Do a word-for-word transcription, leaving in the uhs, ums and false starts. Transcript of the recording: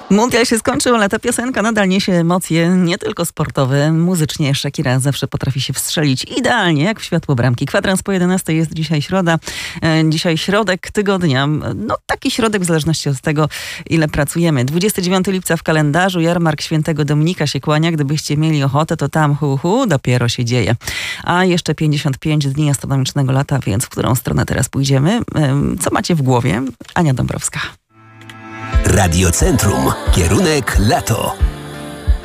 Mundial się skończył, ale ta piosenka nadal niesie emocje nie tylko sportowe. Muzycznie Shakira zawsze potrafi się wstrzelić idealnie, jak w światło bramki. Kwadrans po jedenastej jest dzisiaj środa. Dzisiaj środek tygodnia. No taki środek w zależności od tego, ile pracujemy. dwudziestego dziewiątego lipca w kalendarzu. Jarmark Świętego Dominika się kłania. Gdybyście mieli ochotę, to tam hu hu, dopiero się dzieje. A jeszcze pięćdziesiąt pięć dni astronomicznego lata, więc w którą stronę teraz pójdziemy? Co macie w głowie? Ania Dąbrowska. Radio Centrum. Kierunek lato.